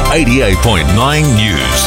88.9 News.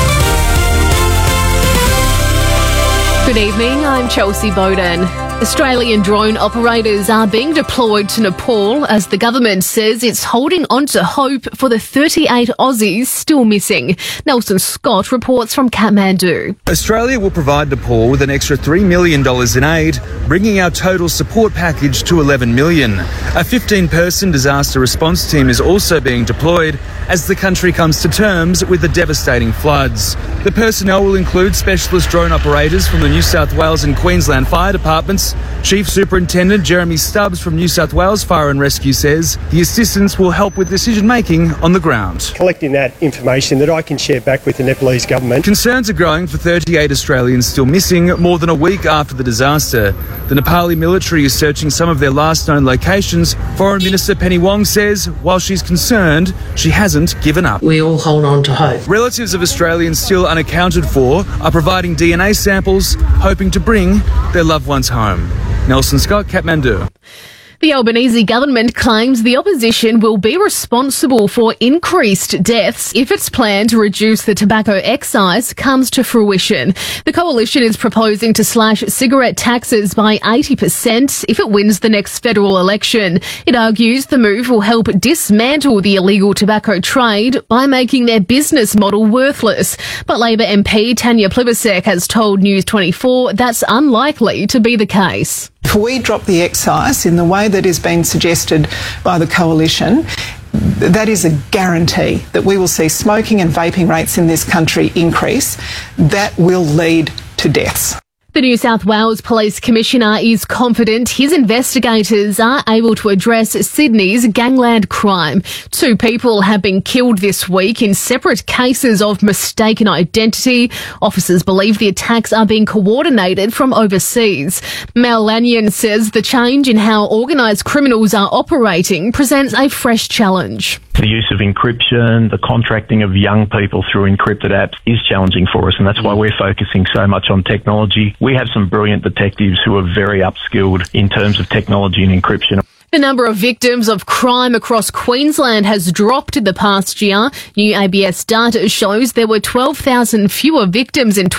Good evening, I'm Chelsea Bowden. Australian drone operators are being deployed to Nepal as the government says it's holding on to hope for the 38 Aussies still missing. Nelson Scott reports from Kathmandu. Australia will provide Nepal with an extra $3 million in aid, bringing our total support package to $11 million. A 15-person disaster response team is also being deployed as the country comes to terms with the devastating floods. The personnel will include specialist drone operators from the New South Wales and Queensland Fire Departments. Chief Superintendent Jeremy Stubbs from New South Wales Fire and Rescue says the assistance will help with decision-making on the ground. Collecting that information that I can share back with the Nepalese government. Concerns are growing for 38 Australians still missing more than a week after the disaster. The Nepali military is searching some of their last known locations. Foreign Minister Penny Wong says while she's concerned, she hasn't given up. We all hold on to hope. Relatives of Australians still unaccounted for are providing DNA samples, hoping to bring their loved ones home. Nelson Scott, Kathmandu. The Albanese government claims the opposition will be responsible for increased deaths if its plan to reduce the tobacco excise comes to fruition. The coalition is proposing to slash cigarette taxes by 80% if it wins the next federal election. It argues the move will help dismantle the illegal tobacco trade by making their business model worthless. But Labor MP Tanya Plibersek has told News 24 that's unlikely to be the case. If we drop the excise in the way that is being suggested by the coalition, that is a guarantee that we will see smoking and vaping rates in this country increase. That will lead to deaths. The New South Wales Police Commissioner is confident his investigators are able to address Sydney's gangland crime. 2 people have been killed this week in separate cases of mistaken identity. Officers believe the attacks are being coordinated from overseas. Mel Lanyon says the change in how organised criminals are operating presents a fresh challenge. The use of encryption, the contracting of young people through encrypted apps is challenging for us, and that's why we're focusing so much on technology. We have some brilliant detectives who are very upskilled in terms of technology and encryption. The number of victims of crime across Queensland has dropped in the past year. New ABS data shows there were 12,000 fewer victims in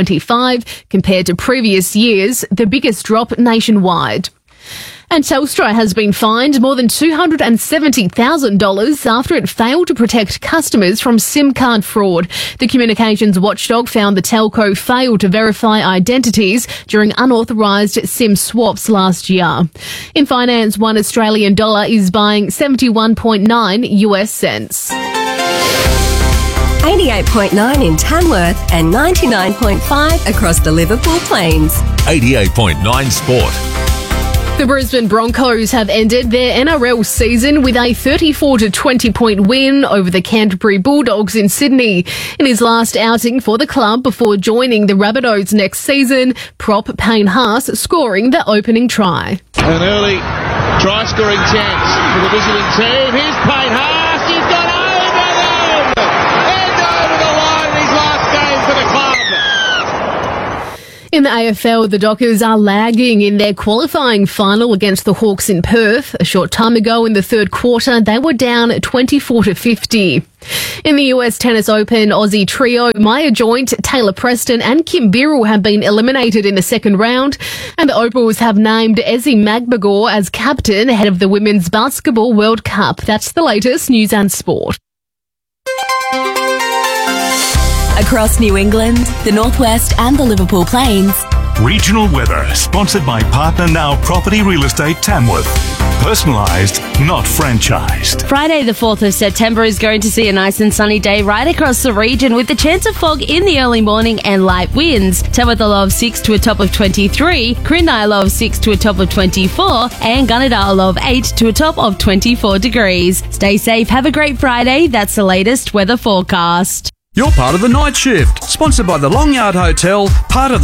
2025 compared to previous years, the biggest drop nationwide. And Telstra has been fined more than $270,000 after it failed to protect customers from SIM card fraud. The communications watchdog found the telco failed to verify identities during unauthorised SIM swaps last year. In finance, $1 Australian dollar is buying 71.9 US cents. 88.9 in Tamworth and 99.5 across the Liverpool Plains. 88.9 Sport. The Brisbane Broncos have ended their NRL season with a 34-20 point win over the Canterbury Bulldogs in Sydney. In his last outing for the club before joining the Rabbitohs next season, prop Payne Haas scoring the opening try. An early try-scoring chance for the visiting team. Here's Payne Haas. He's got over them! And over the line his last game for the club. In the AFL, the Dockers are lagging in their qualifying final against the Hawks in Perth. A short time ago in the third quarter, they were down 24-50. In the US Tennis Open, Aussie trio Maya Joint, Taylor Preston and Kim Birrell have been eliminated in the second round, and the Opals have named Ezi Magbagor as captain ahead of the Women's Basketball World Cup. That's the latest news and sport. Across New England, the Northwest and the Liverpool Plains. Regional weather, sponsored by Partner Now Property Real Estate Tamworth. Personalised, not franchised. Friday the 4th of September is going to see a nice and sunny day right across the region with the chance of fog in the early morning and light winds. Tamworth a low of 6 to a top of 23, Corinna a low of 6 to a top of 24, and Gunnedah a low of 8 to a top of 24 degrees. Stay safe, have a great Friday. That's the latest weather forecast. You're part of the night shift, sponsored by the Long Yard Hotel, part of the